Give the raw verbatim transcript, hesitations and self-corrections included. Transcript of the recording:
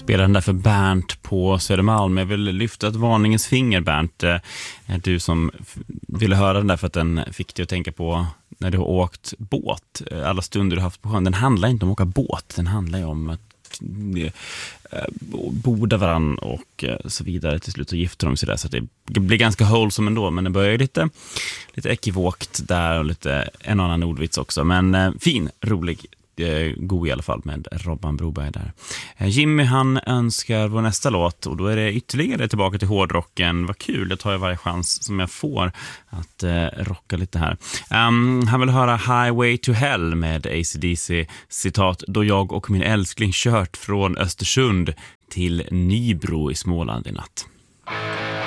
Spelar den där för Bernt på Södermalm. Jag vill lyfta ett varningens finger, Bernt. Du som ville höra den där för att den fick dig att tänka på när du har åkt båt. Alla stunder du har haft på sjön. Den handlar inte om att åka båt. Den handlar ju om att borda varann och så vidare. Till slut så gifter de sig där, så att det blir ganska wholesome ändå, men det börjar lite lite ekivokt där och lite en annan ordvits också, men fin, rolig, god i alla fall med Robban Broberg där. Jimmy, han önskar vår nästa låt, och då är det ytterligare tillbaka till hårdrocken. Vad kul, det tar jag varje chans som jag får att eh, rocka lite här. Um, han vill höra Highway to Hell med A C D C, citat, då jag och min älskling kört från Östersund till Nybro i Småland i natt.